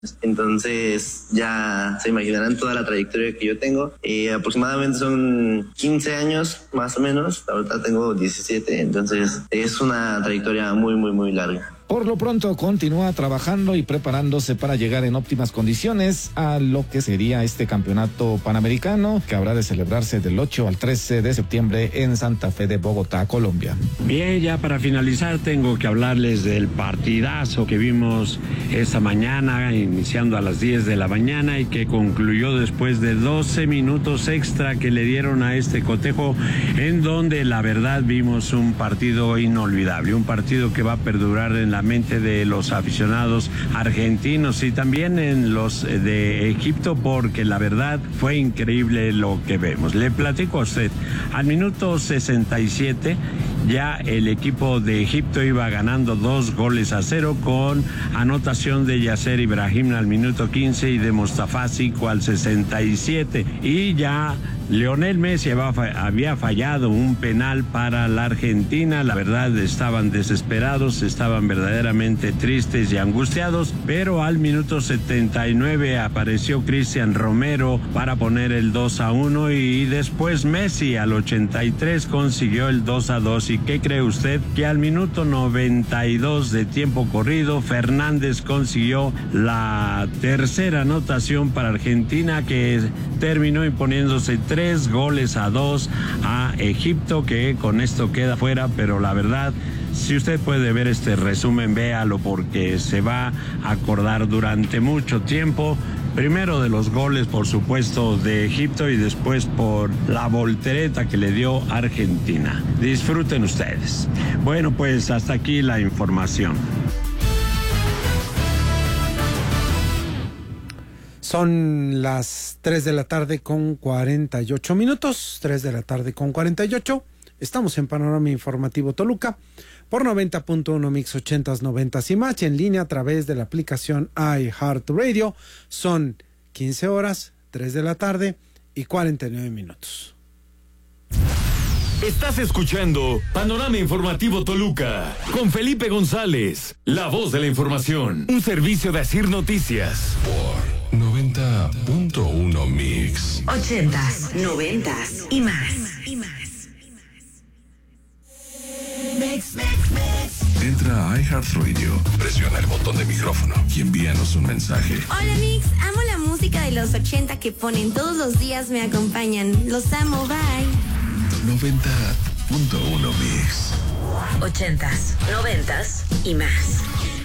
Entonces ya se imaginarán toda la trayectoria que yo tengo. Aproximadamente son 15 años más o menos, ahorita tengo 17, entonces es una trayectoria muy, muy, muy larga. Por lo pronto continúa trabajando y preparándose para llegar en óptimas condiciones a lo que sería este campeonato panamericano que habrá de celebrarse del 8 al 13 de septiembre en Santa Fe de Bogotá, Colombia. Bien, ya para finalizar tengo que hablarles del partidazo que vimos esta mañana, iniciando a las 10 de la mañana y que concluyó después de 12 minutos extra que le dieron a este cotejo, en donde la verdad vimos un partido inolvidable, un partido que va a perdurar en la mente de los aficionados argentinos y también en los de Egipto, porque la verdad fue increíble lo que vemos. Le platico a usted, al minuto 67 ya el equipo de Egipto iba ganando 2-0 con anotación de Yasser Ibrahim al minuto 15 y de Mustafa Zico al 67, y ya Lionel Messi había fallado un penal para la Argentina. La verdad estaban desesperados, estaban verdaderamente tristes y angustiados, pero al minuto 79 apareció Cristian Romero para poner el 2-1 y después Messi al 83 consiguió el 2-2. ¿Y qué cree usted? Que al minuto 92 de tiempo corrido Fernández consiguió la tercera anotación para Argentina, que terminó imponiéndose 3-2 a Egipto, que con esto queda fuera. Pero la verdad, si usted puede ver este resumen, véalo, porque se va a acordar durante mucho tiempo. Primero de los goles, por supuesto, de Egipto, y después por la voltereta que le dio Argentina. Disfruten ustedes. Bueno, pues hasta aquí la información. Son las 3 de la tarde con 48 minutos, 3 de la tarde con 48. Estamos en Panorama Informativo Toluca por 90.1 Mix 80s, 90s y más, y en línea a través de la aplicación iHeartRadio. Son 15 horas, 3 de la tarde y 49 minutos. Estás escuchando Panorama Informativo Toluca con Felipe González, la voz de la información. Un servicio de Asir Noticias. Por 90.1 Mix 80s, 90s y más. Entra a iHeartRadio, presiona el botón de micrófono y envíanos un mensaje. Hola Mix, amo la música de los 80 que ponen todos los días, me acompañan. Los amo, bye. 90.1 Mix 80s, 90s y más.